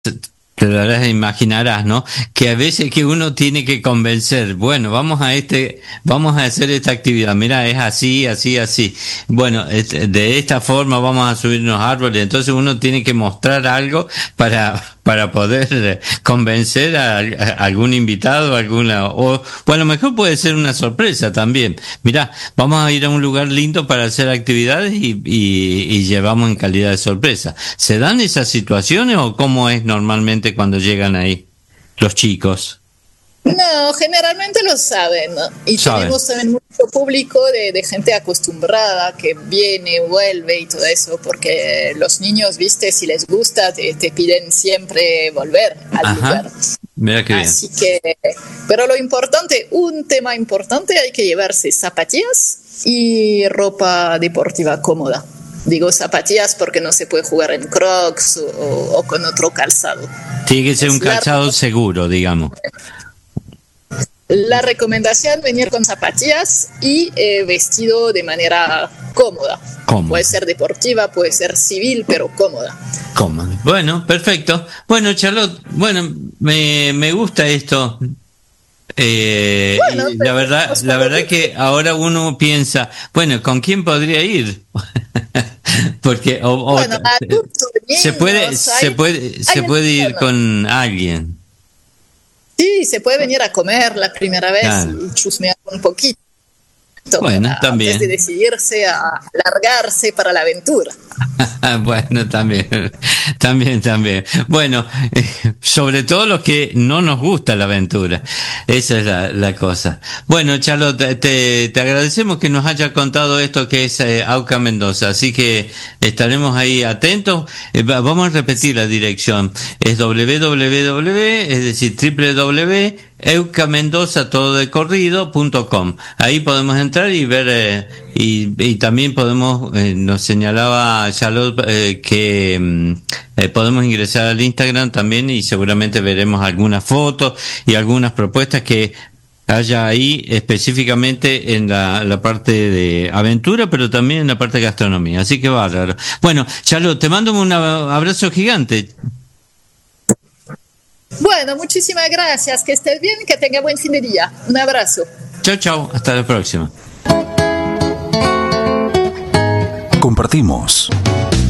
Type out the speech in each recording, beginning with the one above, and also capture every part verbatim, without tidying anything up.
te darás, imaginarás, ¿no? Que a veces que uno tiene que convencer, bueno, vamos a este, vamos a hacer esta actividad, mira, es así, así, así. Bueno, de esta forma vamos a subir unos árboles, entonces uno tiene que mostrar algo para, para poder convencer a, a algún invitado, alguna, o, o a lo mejor puede ser una sorpresa también. Mira, vamos a ir a un lugar lindo para hacer actividades y, y, y llevamos en calidad de sorpresa. ¿Se dan esas situaciones o cómo es normalmente cuando llegan ahí los chicos? No, generalmente lo saben, ¿no? Y ¿Saben? Tenemos también mucho público de, de gente acostumbrada que viene, vuelve y todo eso, porque los niños, viste, si les gusta, te, te piden siempre volver al Ajá. lugar. Mira qué bien. Así que, pero lo importante, un tema importante, hay que llevarse zapatillas y ropa deportiva cómoda. Digo zapatillas porque no se puede jugar en Crocs o, o con otro calzado. Tiene que ser es un calzado largo. Seguro, digamos. La recomendación es venir con zapatillas y eh, vestido de manera cómoda. ¿Cómo? Puede ser deportiva, puede ser civil, pero cómoda. Cómoda. Bueno, perfecto. Bueno, Charlotte, bueno, me, me gusta esto. Eh, bueno, y la verdad, la verdad que ahora uno piensa, bueno, ¿con quién podría ir? Porque o, o, bueno, adultos, niños, se puede, hay, se puede, se puede ir bueno. con alguien. Sí, se puede venir a comer la primera vez claro. y chusmear un poquito. Bueno, para, también. Antes de decidirse a largarse para la aventura. Bueno, también, también, también. Bueno, eh, sobre todo los que no nos gusta la aventura. Esa es la, la cosa. Bueno, Charlotte, te, te agradecemos que nos haya contado esto que es eh, Auca Mendoza. Así que estaremos ahí atentos. Eh, vamos a repetir la dirección. Es www, es decir, www. euca mendoza todo de corrido punto com. Ahí podemos entrar y ver eh, y, y también podemos eh, nos señalaba Charlotte eh, que eh, podemos ingresar al Instagram también y seguramente veremos algunas fotos y algunas propuestas que haya ahí específicamente en la, la parte de aventura, pero también en la parte de gastronomía. Así que bárbaro. Bueno, Charlotte, te mando un abrazo gigante. Bueno, muchísimas gracias, que estés bien, que tenga buen fin de día. Un abrazo. Chao, chao, hasta la próxima. Compartimos.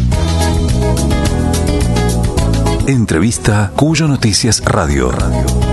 Entrevista Cuyo Noticias Radio. Radio.